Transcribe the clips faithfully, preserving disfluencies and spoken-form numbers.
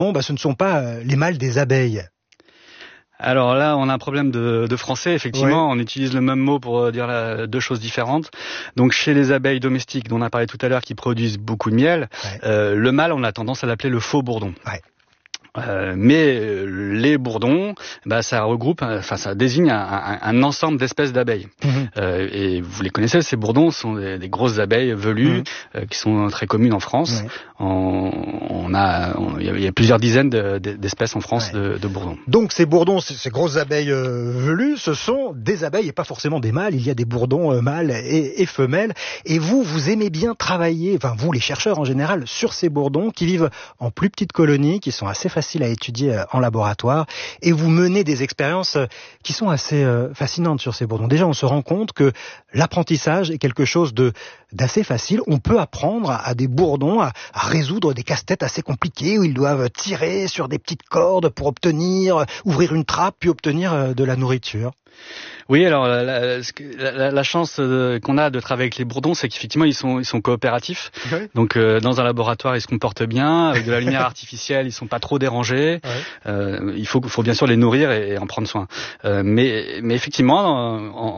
Bon, bah, ce ne sont pas euh, les mâles des abeilles. Alors là, on a un problème de, de français, effectivement. Ouais. On utilise le même mot pour dire la, deux choses différentes. Donc chez les abeilles domestiques, dont on a parlé tout à l'heure, qui produisent beaucoup de miel, ouais. euh, le mâle, on a tendance à l'appeler le faux bourdon. Ouais. Euh, mais euh, les bourdons, bah, ça regroupe, enfin ça désigne un, un, un ensemble d'espèces d'abeilles. Mmh. Euh, et vous les connaissez, ces bourdons sont des, des grosses abeilles velues mmh. euh, qui sont très communes en France. Mmh. On, on a, il y a plusieurs dizaines de, de, d'espèces en France ouais. de, de bourdons. Donc ces bourdons, ces, ces grosses abeilles euh, velues, ce sont des abeilles et pas forcément des mâles. Il y a des bourdons euh, mâles et, et femelles. Et vous, vous aimez bien travailler, enfin vous les chercheurs en général, sur ces bourdons qui vivent en plus petites colonies, qui sont assez faciles facile à étudier en laboratoire, et vous menez des expériences qui sont assez fascinantes sur ces bourdons. Déjà, on se rend compte que l'apprentissage est quelque chose de d'assez facile. On peut apprendre à des bourdons à, à résoudre des casse-têtes assez compliqués où ils doivent tirer sur des petites cordes pour obtenir, ouvrir une trappe puis obtenir de la nourriture. Oui, alors la, la, la, la chance qu'on a de travailler avec les bourdons, c'est qu'effectivement ils sont ils sont coopératifs. Oui. Donc euh, dans un laboratoire, ils se comportent bien, avec de la lumière artificielle, ils sont pas trop dérangés. Oui. Euh, il faut faut bien sûr les nourrir et, et en prendre soin. Euh, mais mais effectivement, en,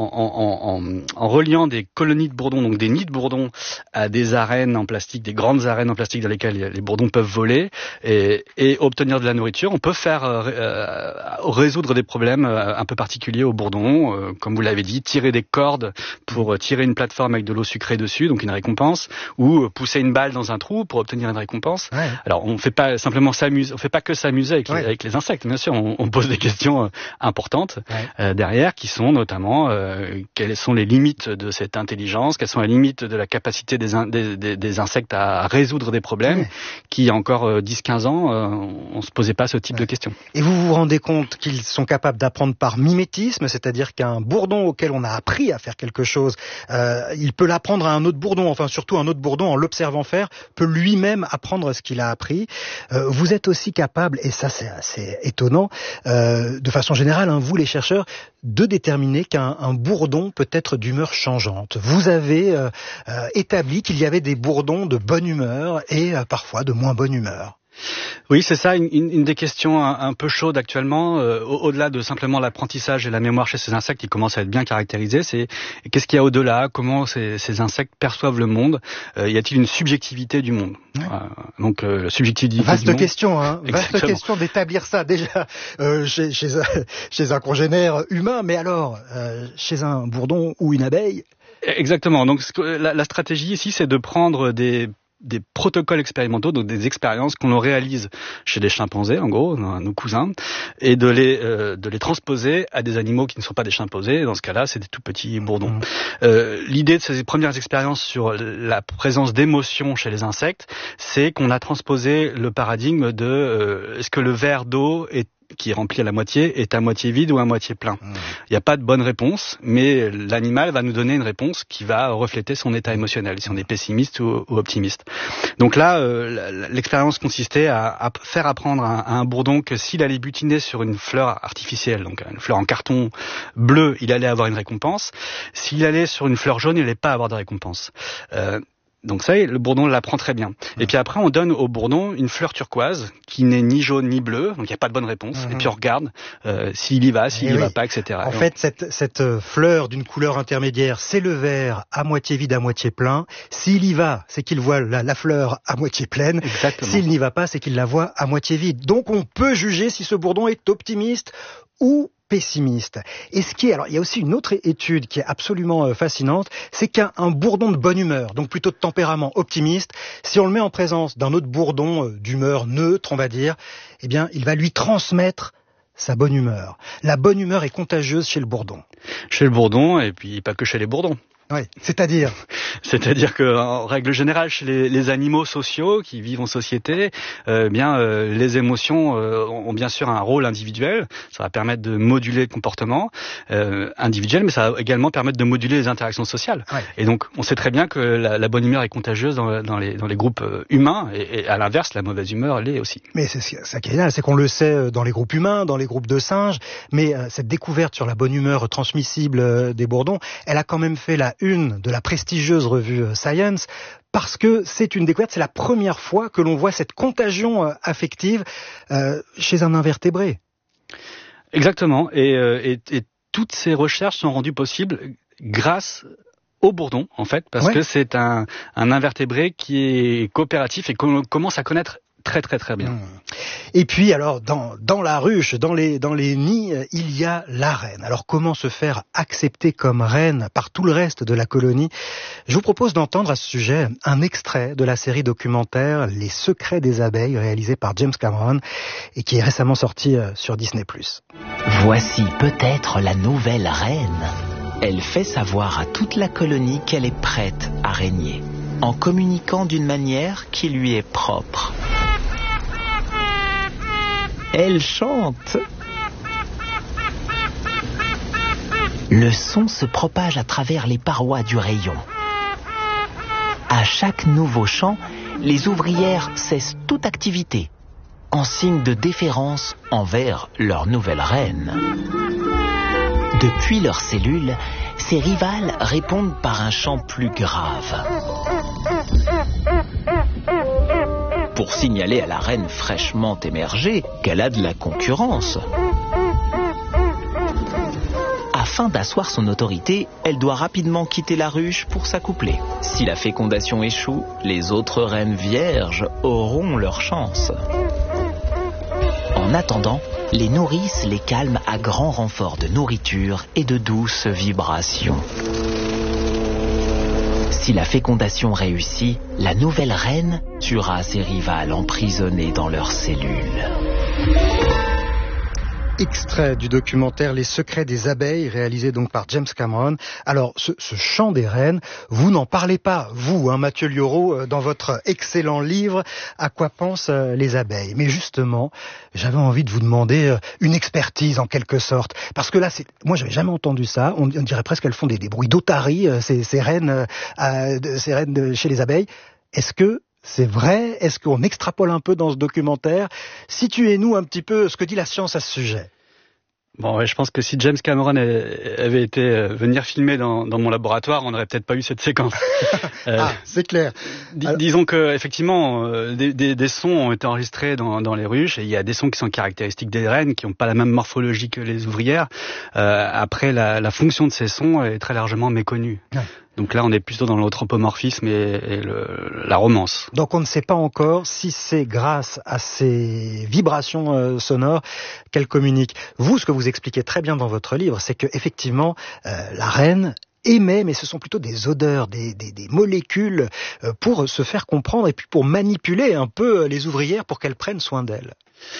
en, en, en, en reliant des colonies de bourdons, donc des nids de bourdons, à des arènes en plastique, des grandes arènes en plastique dans lesquelles les bourdons peuvent voler et, et obtenir de la nourriture, on peut faire euh, résoudre des problèmes un peu particuliers aux bourdons. Euh, comme vous l'avez dit, tirer des cordes pour tirer une plateforme avec de l'eau sucrée dessus, donc une récompense, ou pousser une balle dans un trou pour obtenir une récompense. Ouais. Alors, on fait pas simplement s'amuser, on fait pas que s'amuser avec, ouais. les, avec les insectes, bien sûr, on, on pose des questions euh, importantes ouais. euh, derrière, qui sont notamment euh, quelles sont les limites de cette intelligence, quelles sont les limites de la capacité des, in, des, des, des insectes à résoudre des problèmes, ouais. qui il y a encore euh, dix quinze ans, euh, on se posait pas ce type ouais. de questions. Et vous vous rendez compte qu'ils sont capables d'apprendre par mimétisme, c'est-à-dire qu'un bourdon auquel on a appris à faire quelque chose, euh, il peut l'apprendre à un autre bourdon, enfin surtout un autre bourdon en l'observant faire, peut lui-même apprendre ce qu'il a appris. Euh, vous êtes aussi capable, et ça c'est assez étonnant, euh, de façon générale, hein, vous les chercheurs, de déterminer qu'un un bourdon peut être d'humeur changeante. Vous avez euh, euh, établi qu'il y avait des bourdons de bonne humeur et euh, parfois de moins bonne humeur. Oui, c'est ça, une, une des questions un, un peu chaudes actuellement, euh, au, au-delà de simplement l'apprentissage et la mémoire chez ces insectes qui commencent à être bien caractérisés, c'est qu'est-ce qu'il y a au-delà, comment ces, ces insectes perçoivent le monde, euh, y a-t-il une subjectivité du monde? Ouais. euh, Donc, euh, subjectivité Vaste du monde. question, hein. Vaste question d'établir ça déjà euh, chez, chez, un, chez un congénère humain, mais alors, euh, chez un bourdon ou une abeille? Exactement, donc la, la stratégie ici, c'est de prendre des des protocoles expérimentaux, donc des expériences qu'on réalise chez les chimpanzés, en gros, nos cousins, et de les euh, de les transposer à des animaux qui ne sont pas des chimpanzés. Dans ce cas-là, c'est des tout petits bourdons. Mmh. Euh, l'idée de ces premières expériences sur la présence d'émotions chez les insectes, c'est qu'on a transposé le paradigme de euh, est-ce que le verre d'eau est qui est rempli à la moitié est à moitié vide ou à moitié plein. Il mmh. n'y a pas de bonne réponse, mais l'animal va nous donner une réponse qui va refléter son état émotionnel, si on est pessimiste ou, ou optimiste. Donc là, euh, l'expérience consistait à, à faire apprendre à, à un bourdon que s'il allait butiner sur une fleur artificielle, donc une fleur en carton bleu, il allait avoir une récompense. S'il allait sur une fleur jaune, il n'allait pas avoir de récompense. Euh, Donc ça, le bourdon l'apprend très bien. Mmh. Et puis après, on donne au bourdon une fleur turquoise qui n'est ni jaune ni bleue, donc il n'y a pas de bonne réponse. Mmh. Et puis on regarde euh, s'il y va, s'il n'y oui. va pas, et cetera. En donc, fait, cette, cette fleur d'une couleur intermédiaire, c'est le verre à moitié vide, à moitié plein. S'il y va, c'est qu'il voit la, la fleur à moitié pleine. Exactement. S'il n'y va pas, c'est qu'il la voit à moitié vide. Donc on peut juger si ce bourdon est optimiste ou pessimiste. Et ce qui est, alors il y a aussi une autre étude qui est absolument euh, fascinante, c'est qu'un un bourdon de bonne humeur, donc plutôt de tempérament optimiste, si on le met en présence d'un autre bourdon euh, d'humeur neutre, on va dire, eh bien il va lui transmettre sa bonne humeur. La bonne humeur est contagieuse chez le bourdon. Chez le bourdon, et puis pas que chez les bourdons. Oui, c'est-à-dire C'est-à-dire que, en règle générale, chez les, les animaux sociaux qui vivent en société, euh, bien euh, les émotions euh, ont bien sûr un rôle individuel. Ça va permettre de moduler le comportement euh, individuel, mais ça va également permettre de moduler les interactions sociales. Ouais. Et donc, on sait très bien que la, la bonne humeur est contagieuse dans, dans, les, dans les groupes humains, et, et à l'inverse, la mauvaise humeur, elle l'est aussi. Mais c'est ça qui est génial, c'est qu'on le sait dans les groupes humains, dans les groupes de singes, mais euh, cette découverte sur la bonne humeur transmissible euh, des bourdons, elle a quand même fait la une de la prestigieuse revue Science, parce que c'est une découverte, c'est la première fois que l'on voit cette contagion affective euh, chez un invertébré. Exactement, et, et, et toutes ces recherches sont rendues possibles grâce au bourdon, en fait, parce ouais. que c'est un, un invertébré qui est coopératif et qu'on commence à connaître très très très bien. Et puis alors dans dans la ruche, dans les dans les nids, il y a la reine. Alors comment se faire accepter comme reine par tout le reste de la colonie? Je vous propose d'entendre à ce sujet un extrait de la série documentaire Les secrets des abeilles, réalisée par James Cameron et qui est récemment sorti sur Disney plus. Voici peut-être la nouvelle reine. Elle fait savoir à toute la colonie qu'elle est prête à régner, en communiquant d'une manière qui lui est propre. Elle chante. Le son se propage à travers les parois du rayon. À chaque nouveau chant, les ouvrières cessent toute activité, en signe de déférence envers leur nouvelle reine. Depuis leur cellule, ses rivales répondent par un chant plus grave, pour signaler à la reine fraîchement émergée qu'elle a de la concurrence. Afin d'asseoir son autorité, elle doit rapidement quitter la ruche pour s'accoupler. Si la fécondation échoue, les autres reines vierges auront leur chance. En attendant, les nourrices les calment à grand renfort de nourriture et de douces vibrations. Si la fécondation réussit, la nouvelle reine tuera ses rivales emprisonnées dans leurs cellules. Extrait du documentaire Les secrets des abeilles, réalisé donc par James Cameron. Alors, ce, ce chant des reines, vous n'en parlez pas, vous, hein, Mathieu Liauraud, dans votre excellent livre « À quoi pensent les abeilles ». Mais justement, j'avais envie de vous demander une expertise en quelque sorte. Parce que là, c'est, moi, j'avais jamais entendu ça. On, on dirait presque qu'elles font des, des bruits d'otaries, ces, ces reines, euh, ces reines de, chez les abeilles. Est-ce que c'est vrai? Est-ce qu'on extrapole un peu dans ce documentaire? Situez-nous un petit peu ce que dit la science à ce sujet. Bon, ouais, je pense que si James Cameron avait été euh, venir filmer dans, dans mon laboratoire, on n'aurait peut-être pas eu cette séquence. euh, ah, c'est clair. Dis, Alors... Disons que effectivement, euh, des, des, des sons ont été enregistrés dans, dans les ruches, et il y a des sons qui sont caractéristiques des reines, qui n'ont pas la même morphologie que les ouvrières. Euh, après, la, la fonction de ces sons est très largement méconnue. Ouais. Donc là, on est plutôt dans l'anthropomorphisme et, et le, la romance. Donc on ne sait pas encore si c'est grâce à ces vibrations euh, sonores qu'elle communique. Vous, ce que vous expliquez très bien dans votre livre, c'est que effectivement, euh, la reine émet, mais ce sont plutôt des odeurs, des, des, des molécules euh, pour se faire comprendre et puis pour manipuler un peu les ouvrières pour qu'elles prennent soin d'elles.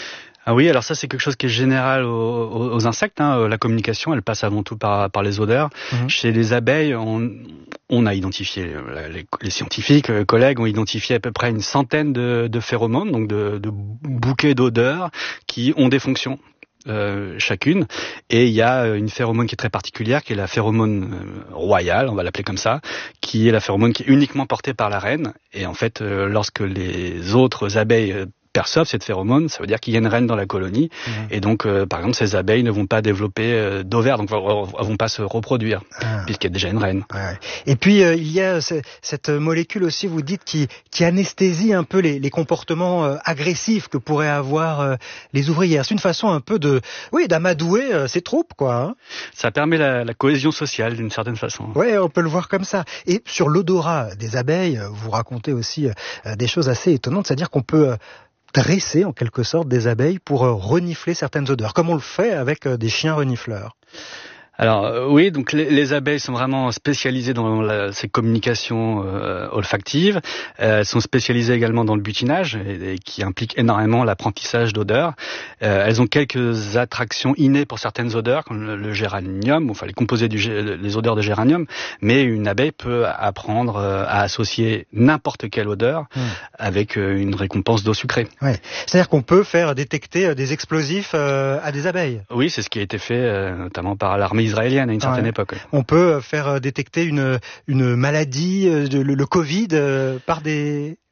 Ah oui, alors ça c'est quelque chose qui est général aux, aux, aux insectes. Hein. La communication, elle passe avant tout par, par les odeurs. Mmh. Chez les abeilles, on, on a identifié, les, les scientifiques, les collègues ont identifié à peu près une centaine de, de phéromones, donc de, de bouquets d'odeurs qui ont des fonctions. Euh, chacune, et il y a une phéromone qui est très particulière, qui est la phéromone euh, royale, on va l'appeler comme ça, qui est la phéromone qui est uniquement portée par la reine, et en fait, euh, lorsque les autres abeilles euh, perçoivent cette phéromone, ça veut dire qu'il y a une reine dans la colonie, mmh. et donc, euh, par exemple, ces abeilles ne vont pas développer euh, d'ovaires, donc elles vont pas se reproduire, ah. puisqu'il y a déjà une reine. Ouais. Et puis, euh, il y a ce, cette molécule aussi, vous dites, qui, qui anesthésie un peu les, les comportements euh, agressifs que pourraient avoir euh, les ouvrières. C'est une façon un peu de, oui, d'amadouer euh, ces troupes, quoi. Hein. Ça permet la, la cohésion sociale, d'une certaine façon. Ouais, on peut le voir comme ça. Et sur l'odorat des abeilles, vous racontez aussi euh, des choses assez étonnantes, c'est-à-dire qu'on peut... Euh, dresser en quelque sorte des abeilles pour euh, renifler certaines odeurs, comme on le fait avec euh, des chiens renifleurs. Alors euh, oui, donc les, les abeilles sont vraiment spécialisées dans la, ces communications euh, olfactives. Euh, elles sont spécialisées également dans le butinage, et, et qui implique énormément l'apprentissage d'odeurs. Euh, elles ont quelques attractions innées pour certaines odeurs, comme le, le géranium, enfin les composés du les odeurs de géranium. Mais une abeille peut apprendre euh, à associer n'importe quelle odeur mmh. avec euh, une récompense d'eau sucrée. Ouais. C'est-à-dire qu'on peut faire détecter des explosifs euh, à des abeilles. Oui, c'est ce qui a été fait euh, notamment par l'armée israélienne à une certaine ouais. époque. On peut faire détecter une, une maladie, le, le Covid, par des...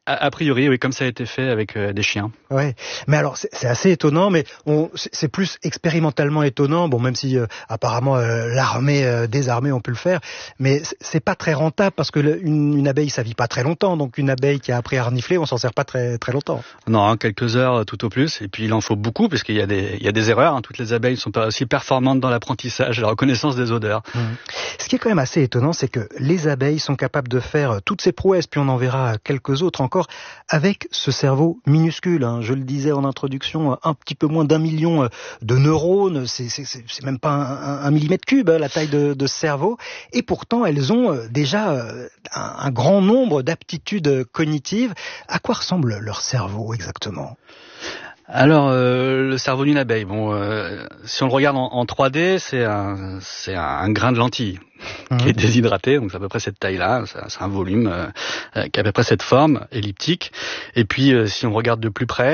A, a priori, oui, comme ça a été fait avec euh, des chiens. Ouais, mais alors c'est, c'est assez étonnant, mais on, c'est, c'est plus expérimentalement étonnant. Bon, même si euh, apparemment euh, l'armée euh, des armées ont pu le faire, mais c'est, c'est pas très rentable parce que le, une, une abeille ça vit pas très longtemps. Donc une abeille qui a appris à renifler, on s'en sert pas très très longtemps. Non, hein, quelques heures tout au plus. Et puis il en faut beaucoup parce qu'il y a des il y a des erreurs. Hein. Toutes les abeilles sont pas aussi performantes dans l'apprentissage et la reconnaissance des odeurs. Mmh. Ce qui est quand même assez étonnant, c'est que les abeilles sont capables de faire toutes ces prouesses, puis on en verra quelques autres encore, avec ce cerveau minuscule. Hein. Je le disais en introduction, un petit peu moins d'un million de neurones, c'est, c'est, c'est même pas un, un millimètre cube, hein, la taille de, de ce cerveau. Et pourtant, elles ont déjà un, un grand nombre d'aptitudes cognitives. À quoi ressemble leur cerveau exactement ? Alors, euh, le cerveau d'une abeille, bon, euh, si on le regarde en, en trois D, c'est un, c'est un grain de lentilles mmh. qui est déshydraté, donc c'est à peu près cette taille-là, c'est, c'est un volume euh, qui a à peu près cette forme elliptique. Et puis, euh, si on regarde de plus près,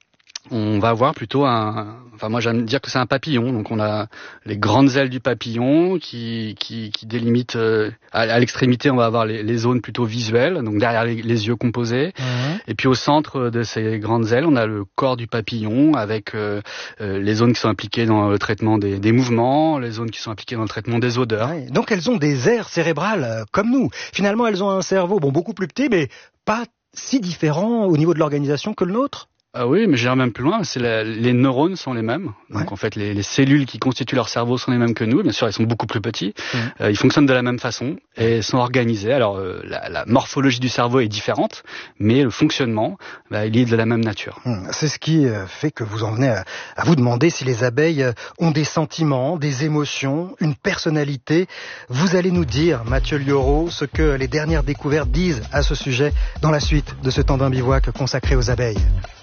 on va avoir plutôt un, enfin moi j'aime dire que c'est un papillon, donc on a les grandes ailes du papillon qui qui, qui délimitent euh, à, à l'extrémité on va avoir les, les zones plutôt visuelles, donc derrière les, les yeux composés, mmh. et puis au centre de ces grandes ailes on a le corps du papillon avec euh, euh, les zones qui sont impliquées dans le traitement des, des mouvements, les zones qui sont impliquées dans le traitement des odeurs. Ouais, donc elles ont des aires cérébrales euh, comme nous. Finalement elles ont un cerveau bon beaucoup plus petit mais pas si différent au niveau de l'organisation que le nôtre. Ah oui, mais j'irai même plus loin, c'est la, les neurones sont les mêmes. Donc ouais. en fait, les, les cellules qui constituent leur cerveau sont les mêmes que nous. Bien sûr, elles sont beaucoup plus petits. Mmh. Euh, ils fonctionnent de la même façon et sont organisés. Alors, euh, la, la morphologie du cerveau est différente, mais le fonctionnement, bah, il est de la même nature. Mmh. C'est ce qui fait que vous en venez à, à vous demander si les abeilles ont des sentiments, des émotions, une personnalité. Vous allez nous dire, Mathieu Liauraud, ce que les dernières découvertes disent à ce sujet dans la suite de ce temps d'un bivouac consacré aux abeilles.